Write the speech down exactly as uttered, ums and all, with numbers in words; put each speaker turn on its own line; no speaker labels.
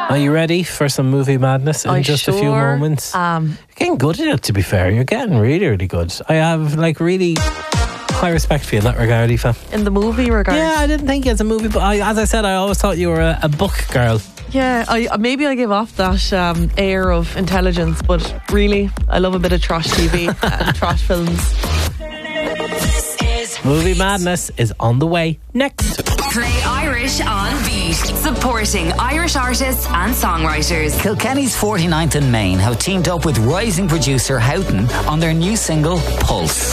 Are you ready for some movie madness in
I
just
sure
a few moments?
am.
You're getting good at it, to be fair. You're getting really, really good. I have like really high respect for you in that regard, Aoife.
In the movie regard.
Yeah, I didn't think you as a movie, but I, as I said, I always thought you were a, a book girl.
Yeah, I, maybe I give off that um, air of intelligence, but really, I love a bit of trash T V and trash films.
Movie madness is on the way next.
Play Irish on Beat, supporting Irish artists and songwriters.
Kilkenny's forty-ninth and Main have teamed up with rising producer Houghton on their new single Pulse.